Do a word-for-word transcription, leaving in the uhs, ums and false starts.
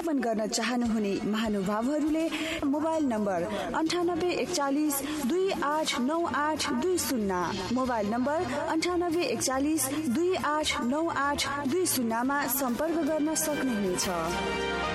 विज्ञापन गर्न चाहनुहुने महानुभावहरूले mobile number अन्ठानब्बे एकचालिस दुई आठ नौ आठ दुई शून्य मोबाइल नम्बर अन्ठानब्बे एकचालिस दुई आठ नौ आठ दुई शून्यमा सम्पर्क गर्न सक्नुहुनेछ।